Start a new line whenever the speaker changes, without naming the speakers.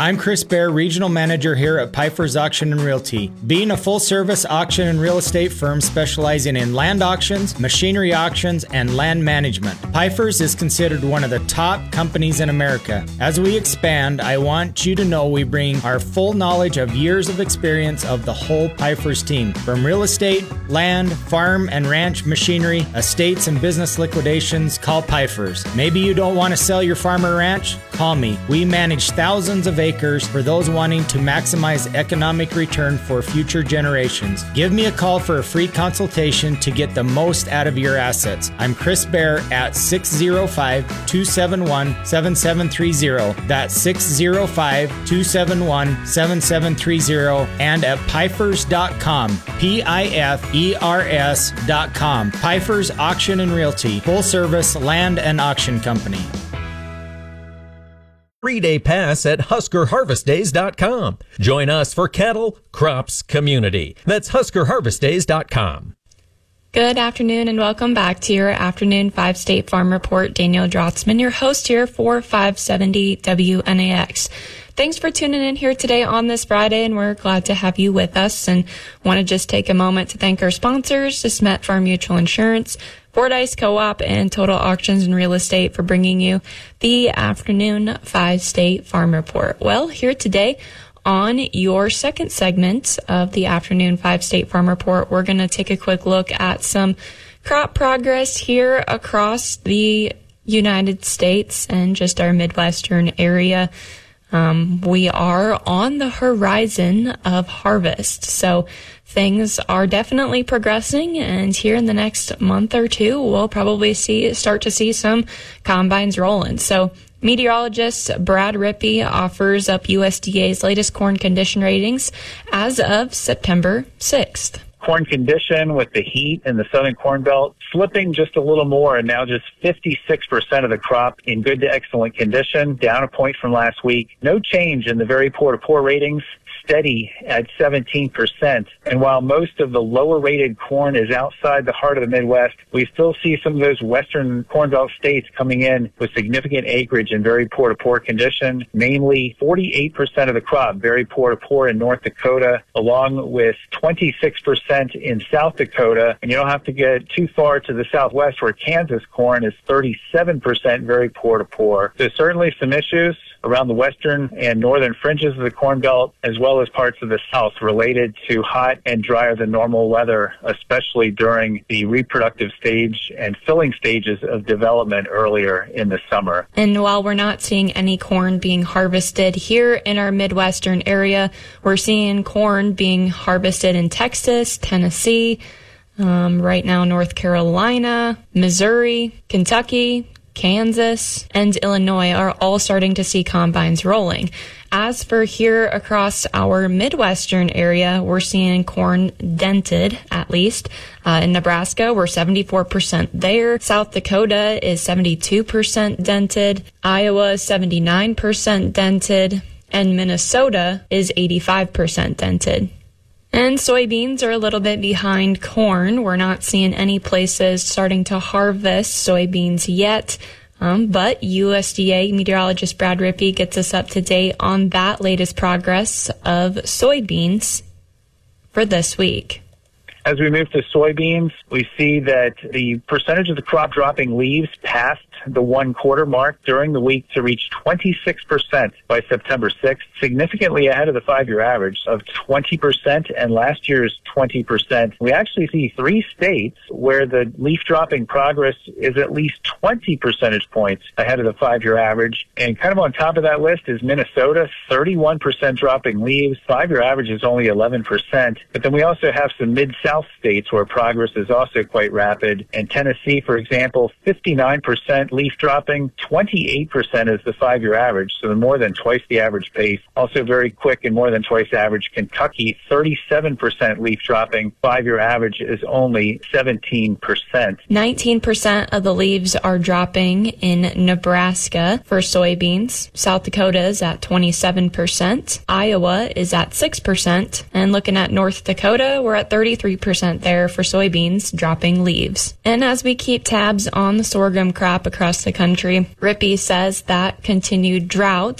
I'm Chris Bear, Regional Manager here at Pfeiffer's Auction and Realty. Being a full-service auction and real estate firm specializing in land auctions, machinery auctions, and land management, Pfeiffer's is considered one of the top companies in America. As we expand, I want you to know we bring our full knowledge of years of experience of the whole Pfeiffer's team. From real estate, land, farm and ranch machinery, estates and business liquidations, call Pfeiffer's. Maybe you don't want to sell your farm or ranch? Call me. We manage thousands of acres for those wanting to maximize economic return for future generations. Give me a call for a free consultation to get the most out of your assets. I'm Chris Bear at 605-271-7730. That's 605-271-7730 and at Pfeiffer's.com. Pifers.com. Pfeiffer's Auction and Realty, full service land and auction company.
3-day pass at HuskerHarvestDays.com. Join us for cattle, crops, community. That's HuskerHarvestDays.com.
Good afternoon and welcome back to your afternoon 5-State Farm Report. Daniel Drotzman, your host here for 570 WNAX. Thanks for tuning in here today on this Friday, and we're glad to have you with us and want to just take a moment to thank our sponsors, DeSmet Farm Mutual Insurance, Fordyce Co-op, and Total Auctions and Real Estate for bringing you the afternoon 5-State Farm Report. Well, here today on your second segment of the afternoon 5-State Farm Report, we're going to take a quick look at some crop progress here across the United States and just our Midwestern area. We are on the horizon of harvest, so things are definitely progressing, and here in the next month or two, we'll probably start to see some combines rolling. So meteorologist Brad Rippey offers up USDA's latest corn condition ratings as of September 6th.
Corn condition with the heat in the southern corn belt slipping just a little more, and now just 56% of the crop in good to excellent condition, down a point from last week. No change in the very poor to poor ratings, steady at 17%. And while most of the lower rated corn is outside the heart of the Midwest, we still see some of those western corn belt states coming in with significant acreage in very poor to poor condition, namely 48% of the crop very poor to poor in North Dakota, along with 26% in South Dakota. And you don't have to get too far to the southwest where Kansas corn is 37% very poor to poor. There's certainly some issues around the western and northern fringes of the corn belt, as well as parts of the south, related to hot and drier than normal weather, especially during the reproductive stage and filling stages of development earlier in the summer.
And while we're not seeing any corn being harvested here in our Midwestern area, we're seeing corn being harvested in Texas, Tennessee, right now North Carolina, Missouri, Kentucky, Kansas, and Illinois are all starting to see combines rolling. As for here across our Midwestern area, we're seeing corn dented, at least. In Nebraska, we're 74% there. South Dakota is 72% dented. Iowa is 79% dented. And Minnesota is 85% dented. And soybeans are a little bit behind corn. We're not seeing any places starting to harvest soybeans yet. But USDA meteorologist Brad Rippey gets us up to date on that latest progress of soybeans for this week.
As we move to soybeans, we see that the percentage of the crop dropping leaves passed the 1/4 mark during the week to reach 26% by September 6th, significantly ahead of the 5-year average of 20% and last year's 20%. We actually see 3 states where the leaf dropping progress is at least 20 percentage points ahead of the 5-year average. And kind of on top of that list is Minnesota, 31% dropping leaves. 5-year average is only 11%. But then we also have some mid-south states where progress is also quite rapid. And Tennessee, for example, 59% leaf dropping, 28% is the 5-year average, so more than twice the average pace. Also very quick and more than twice average. Kentucky, 37% leaf dropping, 5-year average is only 17%.
19% of the leaves are dropping in Nebraska for soybeans. South Dakota is at 27%. Iowa is at 6%. And looking at North Dakota, we're at 33% there for soybeans dropping leaves. And as we keep tabs on the sorghum crop across the country, Rippey says that continued drought